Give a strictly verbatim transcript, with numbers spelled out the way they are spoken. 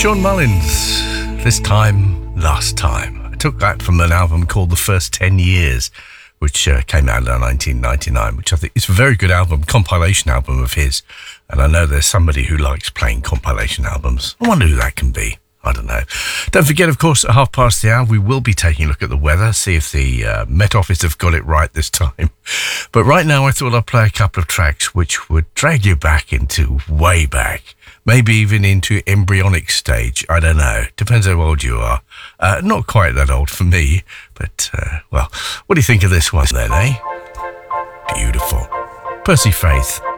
Sean Mullins, This Time, Last Time. I took that from an album called The First Ten Years, which uh, came out in nineteen ninety-nine, which I think is a very good album, compilation album of his. And I know there's somebody who likes playing compilation albums. I wonder who that can be. I don't know. Don't forget, of course, at half past the hour, we will be taking a look at the weather, see if the uh, Met Office have got it right this time. But right now, I thought I'd play a couple of tracks which would drag you back into way back, maybe even into embryonic stage. I don't know. Depends how old you are. Uh, not quite that old for me, but, uh, well, what do you think of this one then, eh? Beautiful. Percy Faith.